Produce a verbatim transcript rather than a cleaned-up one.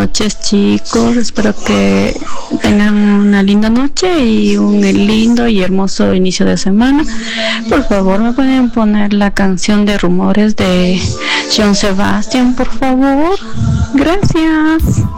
noches, chicos. Espero que tengan una linda noche y un lindo y hermoso inicio de semana. Por favor, ¿me pueden poner la canción de Rumores de John Sebastian, por favor? Gracias.